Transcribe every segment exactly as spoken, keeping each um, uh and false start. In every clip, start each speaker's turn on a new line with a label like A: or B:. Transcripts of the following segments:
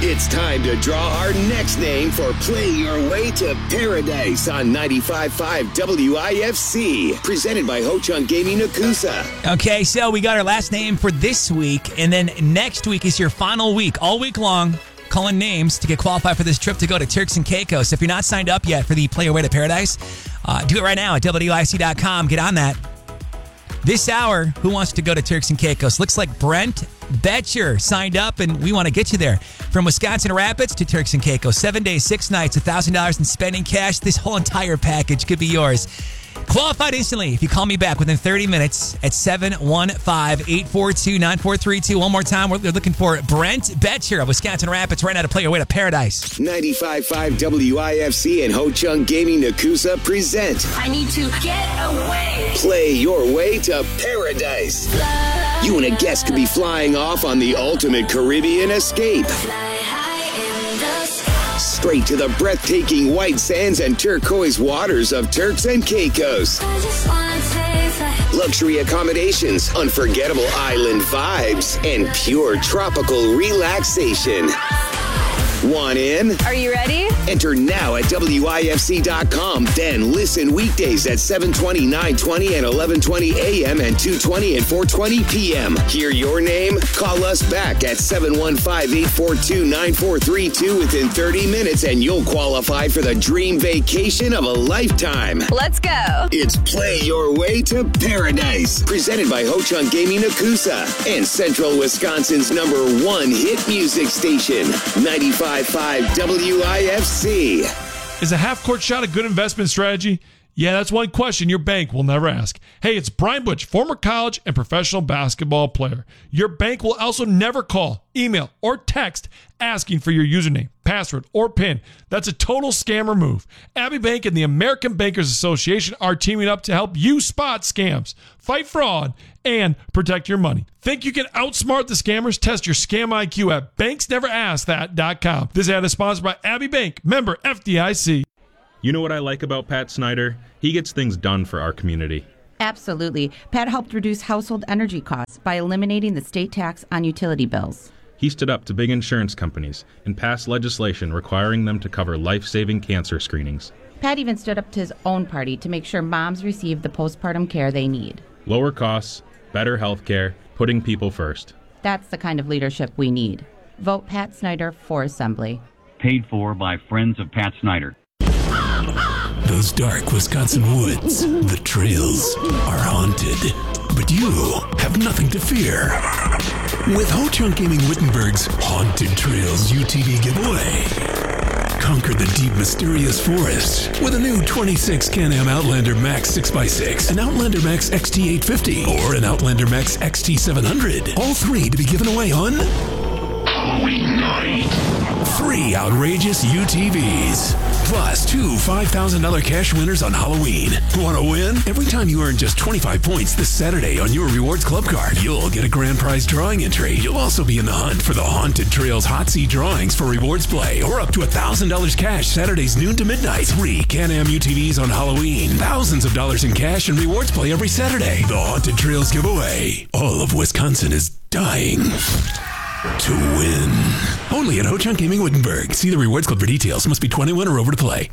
A: It's time to draw our next name for Play Your Way to Paradise on ninety-five point five W I F C. Presented by Ho Chunk Gaming Nakusa.
B: Okay, so we got our last name for this week, and then next week is your final week, all week long, calling names to get qualified for this trip to go to Turks and Caicos. If you're not signed up yet for the Play Your Way to Paradise, uh, do it right now at W I F C dot com. Get on that. This hour, who wants to go to Turks and Caicos? Looks like Brent Betcher signed up, and we want to get you there. From Wisconsin Rapids to Turks and Caicos. Seven days, six nights, one thousand dollars in spending cash. This whole entire package could be yours. Qualified instantly if you call me back within thirty minutes at seven one five, eight four two, nine four three two. One more time, we're looking for Brent Betcher of Wisconsin Rapids right now to Play Your Way to Paradise.
A: ninety-five point five W I F C and Ho Chunk Gaming Nakusa present
C: I need to get away.
A: Play Your Way to Paradise.
C: Fly,
A: You and a guest could be flying off on the ultimate Caribbean escape.
C: fly high in the sky.
A: Straight to the breathtaking white sands and turquoise waters of Turks and Caicos.
C: I just wanna take flight.
A: Luxury accommodations, unforgettable island vibes, and pure tropical relaxation. Want in?
D: Are you ready?
A: Enter now at W I F C dot com. Then listen weekdays at seven twenty, nine twenty, and eleven twenty a.m. and two twenty and four twenty p.m. Hear your name? Call us back at seven one five, eight four two, nine four three two within thirty minutes and you'll qualify for the dream vacation of a lifetime.
D: Let's go.
A: It's Play Your Way to Paradise. Presented by Ho Chunk Gaming Nakusa and Central Wisconsin's number one hit music station, ninety-five point five W I F C.
E: Is a half-court shot a good investment strategy? Yeah, that's one question your bank will never ask. Hey, it's Brian Butch, former college and professional basketball player. Your bank will also never call, email, or text asking for your username, password, or PIN. That's a total scammer move. Abbey Bank and the American Bankers Association are teaming up to help you spot scams, fight fraud, and protect your money. Think you can outsmart the scammers? Test your scam I Q at banks never ask that dot com. This ad is sponsored by Abbey Bank, member F D I C.
F: You know what I like about Pat Snyder? He gets things done for our community.
G: Absolutely. Pat helped reduce household energy costs by eliminating the state tax on utility bills.
F: He stood up to big insurance companies and passed legislation requiring them to cover life-saving cancer screenings.
G: Pat even stood up to his own party to make sure moms receive the postpartum care they need.
F: Lower costs, better health care, putting people first.
G: That's the kind of leadership we need. Vote Pat Snyder for Assembly.
H: Paid for by Friends of Pat Snyder.
I: Those dark Wisconsin woods, the trails, are haunted. But you have nothing to fear. With Ho Chunk Gaming Wittenberg's Haunted Trails U T V giveaway. Conquer the deep, mysterious forest with a new twenty-six Can-Am Outlander Max six by six, an Outlander Max X T eight fifty, or an Outlander Max X T seven hundred. All three to be given away on Halloween night. Three outrageous U T Vs. Plus two five thousand dollars cash winners on Halloween. Want to win? Every time you earn just twenty-five points this Saturday on your Rewards Club card, you'll get a grand prize drawing entry. You'll also be in the hunt for the Haunted Trails Hot Seat drawings for Rewards Play, or up to one thousand dollars cash Saturdays noon to midnight. Three Can-Am U T Vs on Halloween. Thousands of dollars in cash and Rewards Play every Saturday. The Haunted Trails giveaway. All of Wisconsin is dying to win. Only at Ho Chunk Gaming Wittenberg. See the Rewards Club for details. Must be twenty-one or over to play.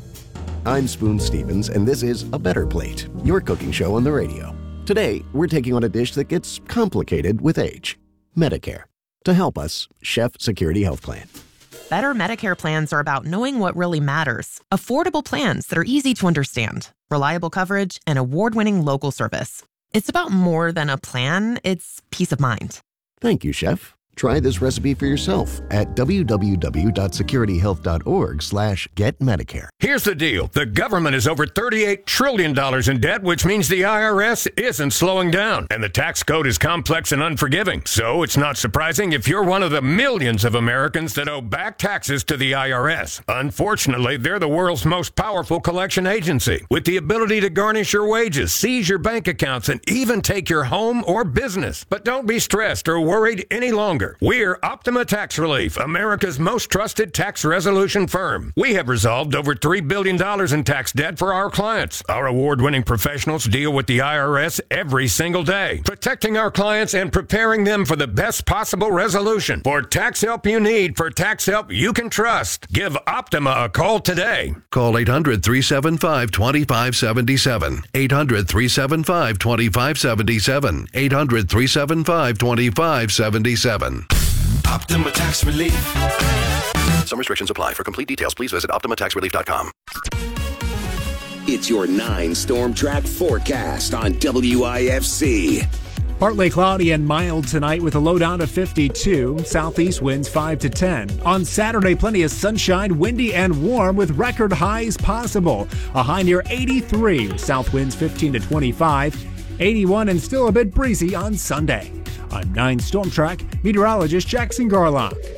J: I'm Spoon Stevens, and this is A Better Plate, your cooking show on the radio. Today, we're taking on a dish that gets complicated with age. Medicare. To help us, Chef Security Health Plan.
K: Better Medicare plans are about knowing what really matters. Affordable plans that are easy to understand, reliable coverage, and award-winning local service. It's about more than a plan, it's peace of mind.
J: Thank you, Chef. Try this recipe for yourself at w w w dot security health dot org slash get medicare.
L: Here's the deal. The government is over thirty-eight trillion dollars in debt, which means the I R S isn't slowing down. And the tax code is complex and unforgiving. So it's not surprising if you're one of the millions of Americans that owe back taxes to the I R S. Unfortunately, they're the world's most powerful collection agency, with the ability to garnish your wages, seize your bank accounts, and even take your home or business. But don't be stressed or worried any longer. matter. We're Optima Tax Relief, America's most trusted tax resolution firm. We have resolved over three billion dollars in tax debt for our clients. Our award-winning professionals deal with the I R S every single day, protecting our clients and preparing them for the best possible resolution. For tax help you need, for tax help you can trust, give Optima a call today.
D: Call eight hundred, three seven five, two five seven seven. eight hundred, three seven five, two five seven seven. eight hundred, three seven five, two five seven seven.
I: Optima Tax Relief.
J: Some restrictions apply. For complete details, please visit optima tax relief dot com.
A: It's your nine Storm Track forecast on W I F C.
M: Partly cloudy and mild tonight with a low down to fifty-two. Southeast winds five to ten. On Saturday, plenty of sunshine, windy and warm with record highs possible. A high near eighty-three. South winds fifteen to twenty-five. eighty-one and still a bit breezy on Sunday. I'm nine Storm Track meteorologist Jackson Garlock.